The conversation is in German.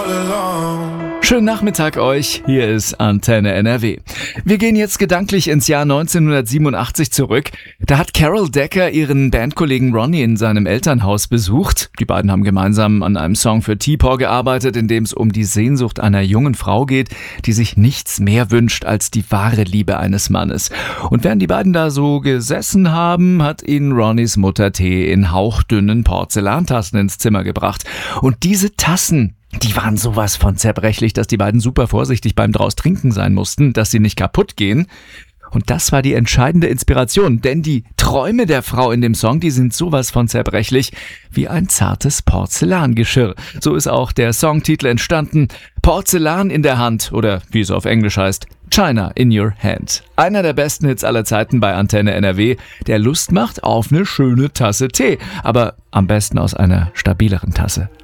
Schönen Nachmittag euch, hier ist Antenne NRW. Wir gehen jetzt gedanklich ins Jahr 1987 zurück. Da hat Carol Decker ihren Bandkollegen Ronnie in seinem Elternhaus besucht. Die beiden haben gemeinsam an einem Song für T-Paw gearbeitet, in dem es um die Sehnsucht einer jungen Frau geht, die sich nichts mehr wünscht als die wahre Liebe eines Mannes. Und während die beiden da so gesessen haben, hat ihnen Ronnies Mutter Tee in hauchdünnen Porzellantassen ins Zimmer gebracht. Und diese Tassen, die waren sowas von zerbrechlich, dass die beiden super vorsichtig beim draus trinken sein mussten, dass sie nicht kaputt gehen. Und das war die entscheidende Inspiration, denn die Träume der Frau in dem Song, die sind sowas von zerbrechlich wie ein zartes Porzellangeschirr. So ist auch der Songtitel entstanden, Porzellan in der Hand oder wie es auf Englisch heißt, China in Your Hand. Einer der besten Hits aller Zeiten bei Antenne NRW, der Lust macht auf eine schöne Tasse Tee, aber am besten aus einer stabileren Tasse.